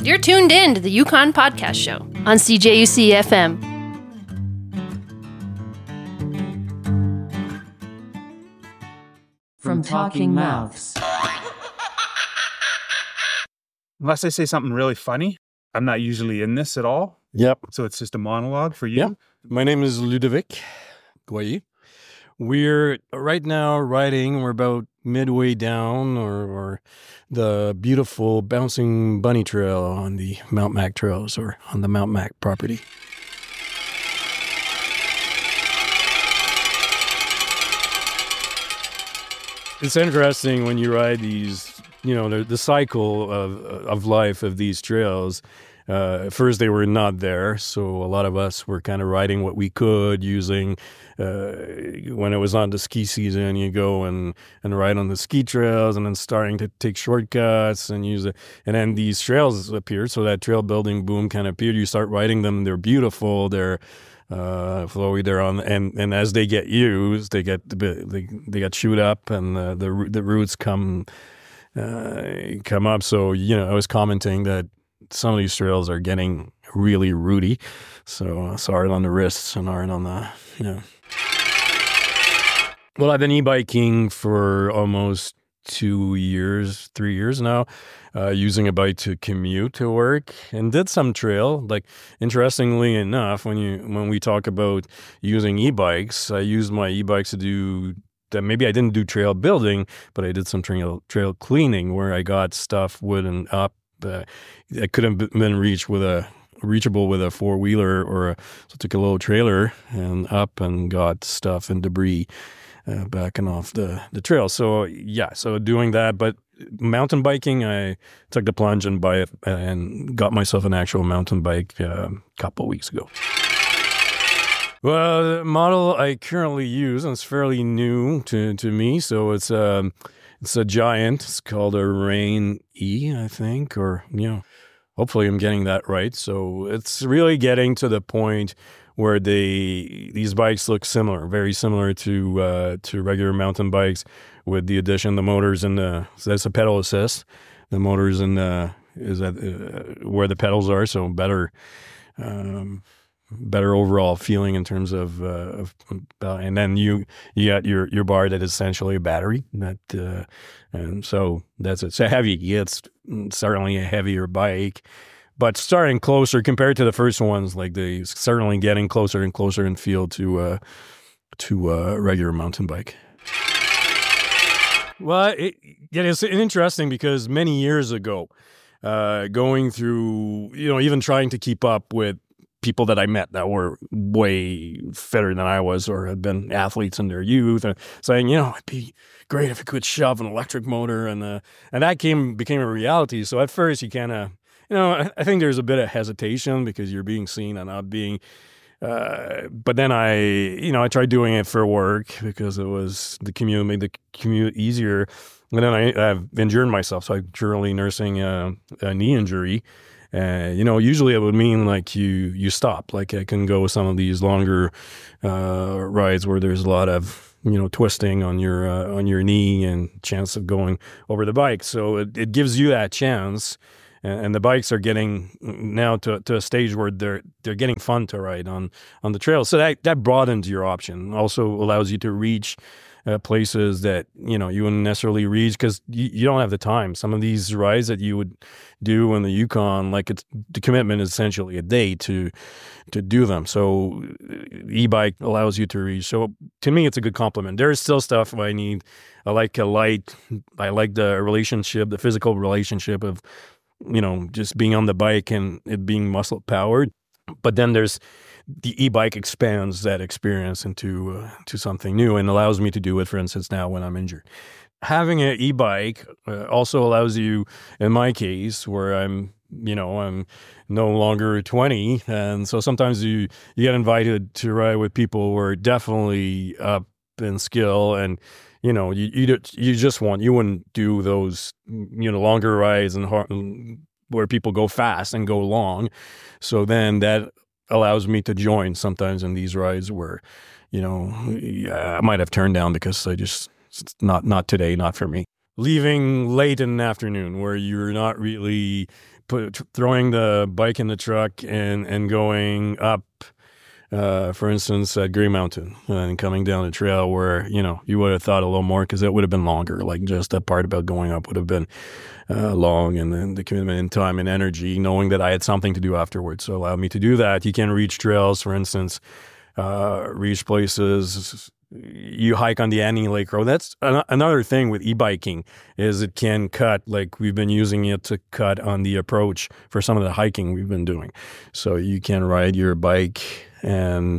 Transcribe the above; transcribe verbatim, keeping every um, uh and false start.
You're tuned in to the Yukon Podcast Show on C J U C F M. From Talking Mouths. Unless I say something really funny, I'm not usually in this at all. Yep. So it's just a monologue for you. Yep. My name is Ludovic Goyer. We're right now riding, we're about midway down or, or the beautiful Bouncing Bunny Trail on the Mount Mac trails or on the Mount Mac property. It's interesting when you ride these, you know, the, the cycle of of life of these trails. Uh, at first, they were not there, so a lot of us were kind of riding what we could using, uh, when it was on the ski season, you go and, and ride on the ski trails and then starting to take shortcuts and use it. And then these trails appeared, so that trail building boom kind of appeared. You start riding them, they're beautiful, they're uh, flowy, they're on, and, and as they get used, they get, they, they get chewed up and the, the, the roots come, uh, come up. So, you know, I was commenting that some of these trails are getting really rooty, so uh, sorry on the wrists and hard on the, you know. Well, I've been e-biking for almost two years, three years now, uh, using a bike to commute to work and did some trail. Like, interestingly enough, when you when we talk about using e-bikes, I used my e-bikes to do that. Maybe I didn't do trail building, but I did some trail trail cleaning where I got stuff wooden up. Uh, it couldn't have been reached with a reachable with a four wheeler or a, so I took a little trailer and up and got stuff and debris uh, backing off the, the trail. So yeah, so doing that, but mountain biking, I took the plunge and buy it and got myself an actual mountain bike uh, a couple of weeks ago. Well, the model I currently use, and it's fairly new to, to me, so it's um. It's a Giant. It's called a Rain E, I think, or, you know, hopefully I'm getting that right. So it's really getting to the point where they these bikes look similar, very similar to uh, to regular mountain bikes, with the addition the motors and the so that's a pedal assist. The motors and the is that uh, where the pedals are, so better. Um, better overall feeling in terms of, uh, of uh, and then you you got your your bar that is essentially a battery that uh, and so that's it. So heavy, yeah, it's certainly a heavier bike, but starting closer compared to the first ones, like they certainly getting closer and closer in feel to uh, to a uh, regular mountain bike. Well, it, yeah, it's interesting because many years ago, uh, going through, you know, even trying to keep up with people that I met that were way fitter than I was or had been athletes in their youth, and saying, you know, it'd be great if it could shove an electric motor, and uh, and that came became a reality. So at first you kind of, you know, I, I think there's a bit of hesitation because you're being seen and not being, uh, but then I, you know, I tried doing it for work because it was the commute, made the commute easier. And then I, I've injured myself, so I'm currently nursing a, a knee injury. Uh, you know, usually it would mean like you you stop. Like I can go some of these longer uh, rides where there's a lot of, you know, twisting on your uh, on your knee and chance of going over the bike. So it, it gives you that chance, and, and the bikes are getting now to to a stage where they're they're getting fun to ride on on the trail. So that that broadens your option. Also allows you to reach Uh, places that, you know, you wouldn't necessarily reach because you, you don't have the time. Some of these rides that you would do in the Yukon, like it's the commitment is essentially a day to to do them. So e-bike allows you to reach. So to me, it's a good compliment. There is still stuff I need. I like a light. I like the relationship, the physical relationship of, you know, just being on the bike and it being muscle powered. But then there's the e-bike expands that experience into uh, to something new and allows me to do it, for instance, now when I'm injured. Having an e-bike uh, also allows you, in my case, where I'm, you know, I'm no longer twenty, and so sometimes you, you get invited to ride with people who are definitely up in skill, and, you know, you you, you just want, you wouldn't do those, you know, longer rides and hard, where people go fast and go long. So then that allows me to join sometimes in these rides where, you know, yeah, I might have turned down because I just, it's not, not today, not for me. Leaving late in the afternoon where you're not really put, throwing the bike in the truck and, and going up, uh, for instance, at Grey Mountain and coming down a trail where, you know, you would have thought a little more because it would have been longer. Like just that part about going up would have been uh, long, and then the commitment in time and energy, knowing that I had something to do afterwards. So allowed me to do that. You can reach trails, for instance, uh, reach places. You hike on the Annie Lake Road. That's an- another thing with e-biking is it can cut, like we've been using it to cut on the approach for some of the hiking we've been doing. So you can ride your bike and